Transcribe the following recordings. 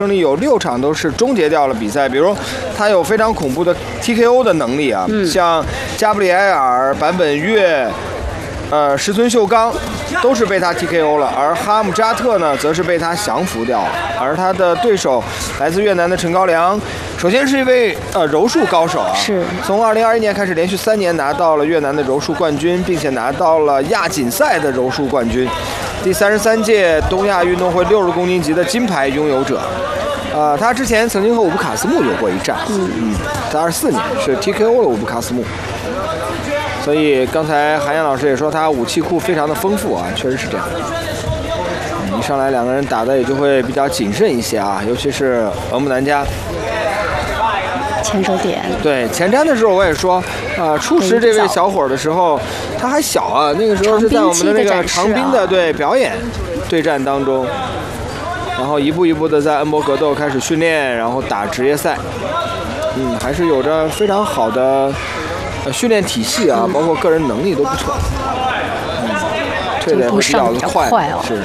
胜利有6场都是终结掉了比赛，比如他有非常恐怖的 TKO 的能力啊，像加布里埃尔、坂本岳、石村秀刚都是被他 TKO 了，而哈姆扎特呢，则是被他降服掉了。而他的对手来自越南的陈高良，首先是一位柔术高手啊， 是从2021年开始连续3年拿到了越南的柔术冠军，并且拿到了亚锦赛的柔术冠军，第33届东亚运动会60公斤级的金牌拥有者。他之前曾经和伍布卡斯木有过一战，在24年是 TKO 了伍布卡斯木。所以刚才韩阳老师也说他武器库非常的丰富啊，确实是这样。一上来2个人打的也就会比较谨慎一些啊，尤其是额木南加。 前手点。 对，前瞻的时候我也说，初识这位小伙的时候，他还小啊，那个时候是在我们的那个长滨的表演对战当中，然后一步一步的在恩博格斗开始训练，然后打职业赛，还是有着非常好的训练体系啊，包括个人能力都不错，退的也会比较的快哦， 是，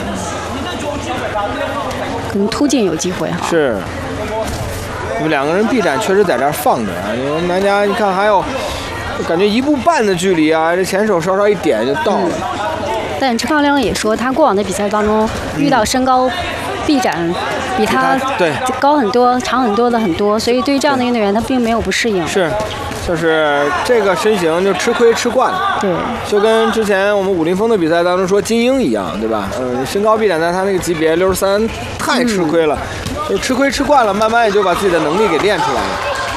可能突进有机会哈。 是。因为2个人臂展确实在这儿放着啊，我们南家你看还有，感觉1步半的距离啊，这前手稍稍一点就到了。 但陈高良也说，他过往的比赛当中遇到身高臂展比他高很多、长很多的很多，所以对于这样的运动员，他并没有不适应。 是，就是这个身形就吃亏吃惯了。 对， 就跟之前我们武林风的比赛当中说金鹰一样，对吧？身高臂展在他那个级别63太吃亏了。就吃亏吃惯了，慢慢也就把自己的能力给练出来了。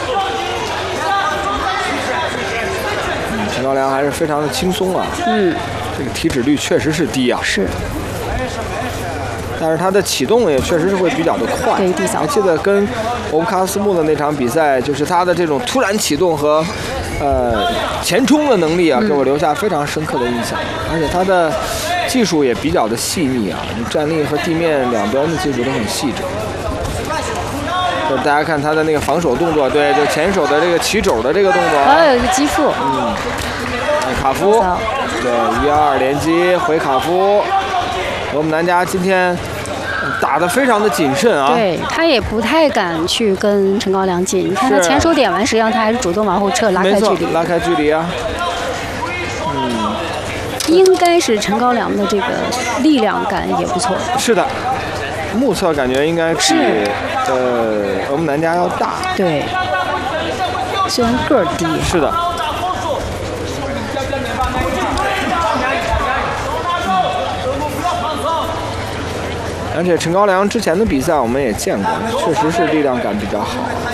陈高良还是非常的轻松啊。这个体脂率确实是低啊。 是。 但是他的启动也确实是会比较的快。 对，地扫。 还记得跟欧布卡斯木的那场比赛，就是他的这种突然启动和前冲的能力啊，给我留下非常深刻的印象。而且他的技术也比较的细腻啊，站立和地面两边的技术都很细致。大家看他的那个防守动作，对，就前手的这个起肘的这个动作， 还有一个击腹， 卡夫，对，1-2连击回卡夫。我们南家今天打得非常的谨慎啊， 对他也不太敢去跟陈高良近。你看他前手点完，实际上他还是主动往后撤，拉开距离， 拉开距离啊。 应该是陈高良的这个力量感也不错。 是的。目测感觉应该比我们南家要大。 对，虽然个儿低。 是的。而且陈高良之前的比赛我们也见过，确实是力量感比较好，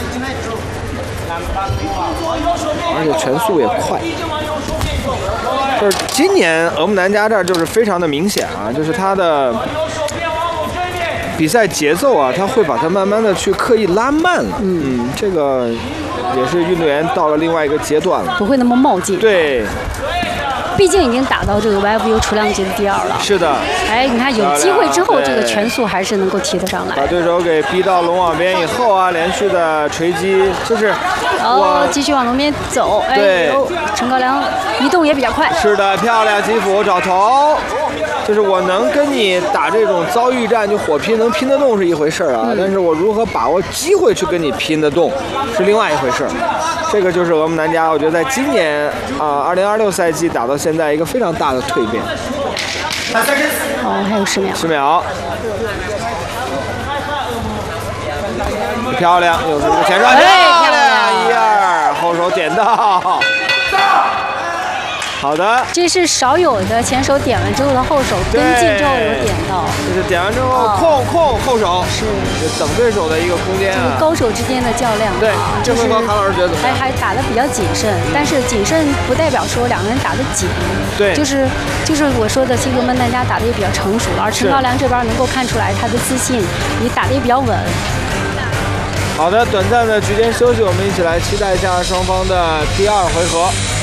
而且拳速也快。就是今年我们南家这儿就是非常的明显啊，就是他的比赛节奏啊，他会把它慢慢的去刻意拉慢了。这个也是运动员到了另外一个阶段了， 不会那么冒进。 对， 毕竟已经打到这个 YFU 雏量级的第2了。 是的。 哎，你看有机会之后，这个拳速还是能够提得上来。 把对手给逼到龙网边以后啊，连续的锤击，就是继续往龙边走。 对， 陈高良移动也比较快。 是的，漂亮击斧找头。就是我能跟你打这种遭遇战就火拼，能拼得动是一回事啊，但是我如何把握机会去跟你拼得动是另外一回事。这个就是我们南家，我觉得在今年2026赛季打到现在一个非常大的蜕变。 还有10秒。 10秒。漂亮，又是一个前上，漂亮，1-2，后手点到。好的， 这是少有的前手点完之后的后手跟进之后有点到， 就是点完之后控后手，是等对手的一个空间啊。 高手之间的较量， 对，这回高韩老师觉得怎么样？ 还打得比较谨慎，但是谨慎不代表说2个人打得紧， 对， 就是我说的，其实我们大家打得也比较成熟了，而陈高良这边能够看出来他的自信，也打得也比较稳。 好的，短暂的局间休息，我们一起来期待一下双方的第2回合。